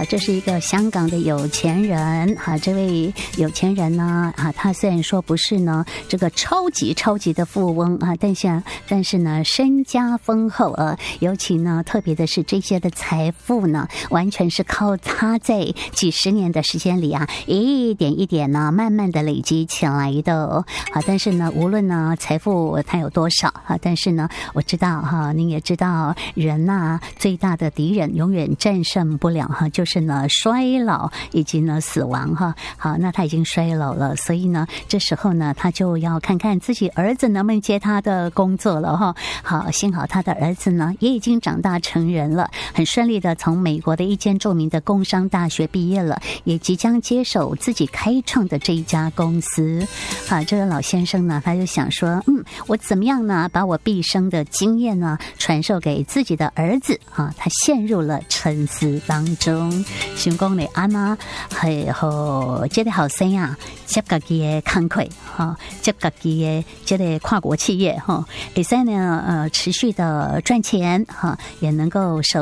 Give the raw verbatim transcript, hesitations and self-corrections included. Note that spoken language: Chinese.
这是一个香港的有钱人哈，这位有钱人呢啊，他虽然说不是呢这个超级超级的富翁啊，但是但是呢身家丰厚啊，尤其呢特别的是这些的财富呢，完全是靠他在几十年的时间里啊，一点一点呢慢慢的累积起来的哦。好，但是呢无论呢财富它有多少啊，但是呢我知道哈，您也知道人呐、啊、最大的敌人永远战胜不了哈，就是呢衰老以及呢死亡哈。好，那他已经衰老了，所以呢这时候呢他就要看看自己儿子能不能接他的工作了哈。好，幸好他的儿子呢也已经长大成人了，很顺利的从美国的一间著名的工商大学毕业了，也即将接手自己开创的这一家公司。好，这个老先生呢他就想说，嗯，我怎么样呢把我毕生的经验呢传授给自己的儿子啊？他陷入了沉思当中，想讲你安那系和这个后生啊接自己的工课哈，接自己的这个跨国企业哈，会使呢呃持续的赚钱哈，也能够守